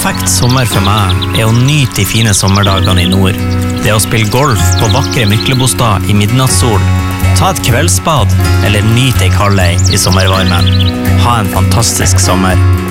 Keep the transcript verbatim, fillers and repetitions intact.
perfekt sommer for meg er å nyte de fine sommerdagene i nord. Det å spille golf på vakre Myklebostad i midnattssol, ta et kveldsbad eller nyte ei kaldei i sommervarmen. Ha en fantastisk sommer.